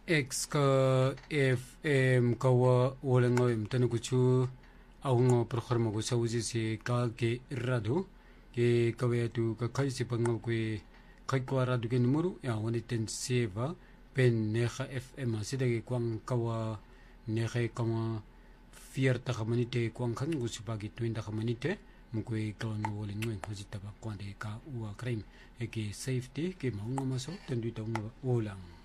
X ka FM kawa walango imtana kuchu aungo programa ko sauzi si ka ke radu ke kawaya tu ka kai si pangau kwe kai kwa radu ke numero ya wani ten seva pen neha FM asida ke kwang kawa neha kama fier takamanite kwang kan gusi pagi tuin takamanite mukwe kawan walango hajita ba kwande ka uwa kraim ke safety ke maungo maso tendu ta walang